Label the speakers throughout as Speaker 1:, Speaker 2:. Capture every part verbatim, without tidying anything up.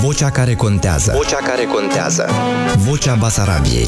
Speaker 1: Vocea care contează. Vocea care contează. Vocea Basarabiei.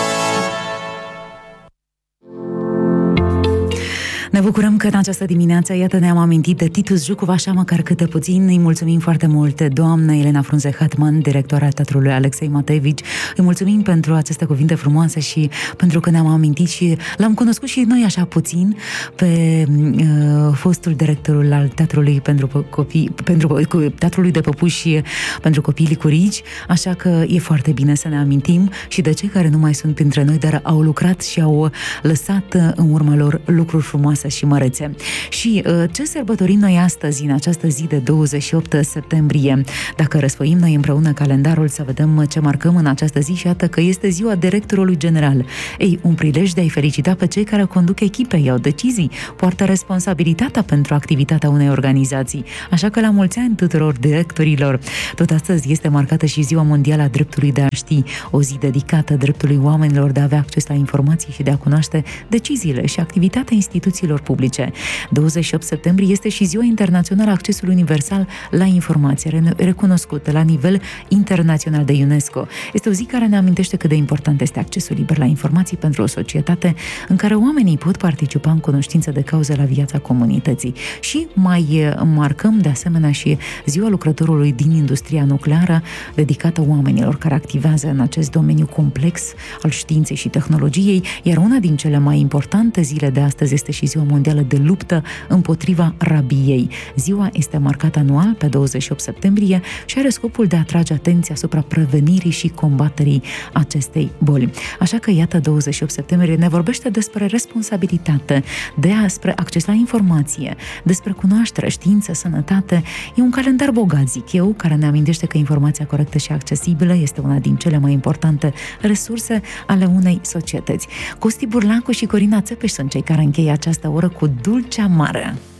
Speaker 2: Ne bucurăm că în această dimineață, iată, ne-am amintit de Titus Jucov, așa măcar câte puțin. Îi mulțumim foarte mult, doamna Elena Frunze-Hatman, directoarea Teatrului Alexei Mateevici. Îi mulțumim pentru aceste cuvinte frumoase și pentru că ne-am amintit și l-am cunoscut și noi așa puțin pe uh, fostul directorul al Teatrului pentru copii, pentru Teatrului de Păpuși pentru copii licurici, așa că e foarte bine să ne amintim și de cei care nu mai sunt printre noi, dar au lucrat și au lăsat în urma lor lucruri frumoase și mărețe. Și uh, ce sărbătorim noi astăzi, în această zi de douăzeci și opt septembrie? Dacă răsfoim noi împreună calendarul să vedem ce marcăm în această zi, și iată că este ziua directorului general. Ei, un prilej de a-i felicita pe cei care conduc echipe, iau decizii, poartă responsabilitatea pentru activitatea unei organizații. Așa că la mulți ani tuturor directorilor. Tot astăzi este marcată și Ziua Mondială a Dreptului de a ști, o zi dedicată dreptului oamenilor de a avea acces la informații și de a cunoaște deciziile și activitatea instituțiilor publice. douăzeci și opt septembrie este și Ziua Internațională a Accesului Universal la Informație, recunoscută la nivel internațional de UNESCO. Este o zi care ne amintește cât de important este accesul liber la informații pentru o societate în care oamenii pot participa în cunoștință de cauză la viața comunității. Și mai marcăm de asemenea și Ziua Lucrătorului din Industria Nucleară, dedicată oamenilor care activează în acest domeniu complex al științei și tehnologiei, iar una din cele mai importante zile de astăzi este și Ziua Mondială de luptă împotriva rabiei. Ziua este marcată anual pe douăzeci și opt septembrie și are scopul de a atrage atenția asupra prevenirii și combaterii acestei boli. Așa că, iată, douăzeci și opt septembrie ne vorbește despre responsabilitate, despre acces la informație, despre cunoaștere, știință, sănătate. E un calendar bogat, zic eu, care ne amintește că informația corectă și accesibilă este una din cele mai importante resurse ale unei societăți. Costi Burlacu și Corina Țepeș sunt cei care încheie această oră cu Dulcea Amară.